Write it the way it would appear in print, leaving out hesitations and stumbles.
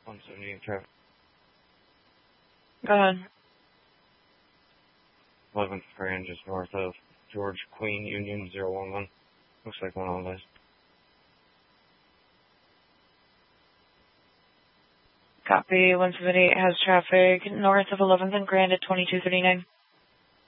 178 traffic. Go ahead. 11th Grand, just north of George Queen Union 011. Looks like one of those. Copy. 178 has traffic north of 11th and Grand at 2239.